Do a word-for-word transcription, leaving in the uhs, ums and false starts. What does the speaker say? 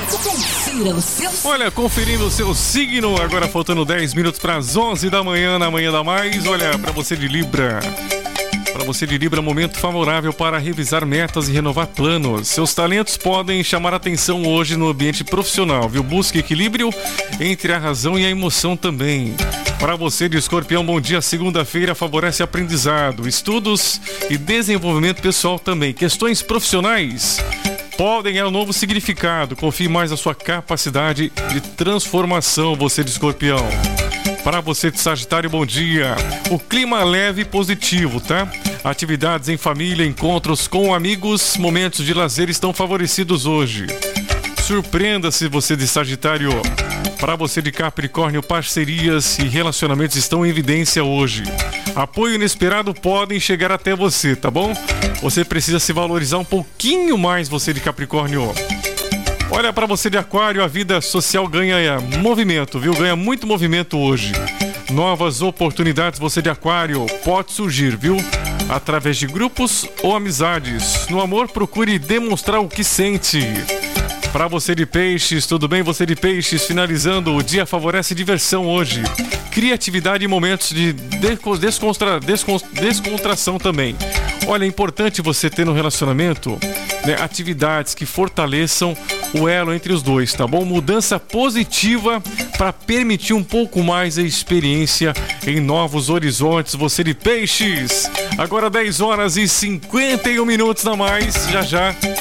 Confira o seu... Olha, conferindo o seu signo, agora faltando dez minutos para as onze da manhã, na Manhã da Mais. Olha, para você de Libra. Para você de Libra, momento favorável para revisar metas e renovar planos. Seus talentos podem chamar atenção hoje no ambiente profissional, viu? Busque equilíbrio entre a razão e a emoção também. Para você de Escorpião, bom dia. Segunda-feira favorece aprendizado, estudos e desenvolvimento pessoal também. Questões profissionais podem ganhar um novo significado. Confie mais na sua capacidade de transformação, você de Escorpião. Para você de Sagitário, bom dia. O clima leve e positivo, tá? Atividades em família, encontros com amigos, momentos de lazer estão favorecidos hoje. Surpreenda-se, você de Sagitário. Para você de Capricórnio, parcerias e relacionamentos estão em evidência hoje. Apoio inesperado podem chegar até você, tá bom? Você precisa se valorizar um pouquinho mais, você de Capricórnio. Olha, para você de Aquário, a vida social ganha movimento, viu? Ganha muito movimento hoje. Novas oportunidades, você de Aquário, pode surgir, viu? Através de grupos ou amizades. No amor, procure demonstrar o que sente. Para você de Peixes, tudo bem? Você de Peixes, finalizando, o dia favorece diversão hoje. Criatividade e momentos de descontra... Descontra... descontração também. Olha, é importante você ter no relacionamento, né, atividades que fortaleçam o elo entre os dois, tá bom? Mudança positiva para permitir um pouco mais a experiência em novos horizontes, você de Peixes. Agora dez horas e cinquenta e um minutos na Mais, já já